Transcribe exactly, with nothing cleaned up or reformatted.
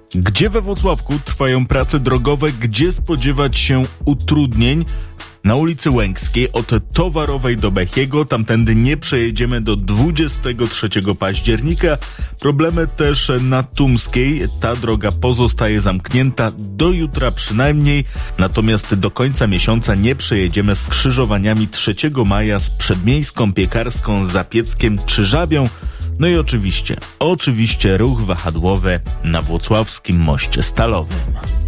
Gdzie we Włocławku trwają prace drogowe, gdzie spodziewać się utrudnień? Na ulicy Łęckiej od Towarowej do Bechiego, tamtędy nie przejedziemy do dwudziestego trzeciego października. Problemy też na Tumskiej, ta droga pozostaje zamknięta do jutra przynajmniej, natomiast do końca miesiąca nie przejedziemy skrzyżowaniami trzeciego maja z Przedmiejską, Piekarską, Zapieckiem czy Żabią. No i oczywiście, oczywiście ruch wahadłowy na Włocławskim Moście Stalowym.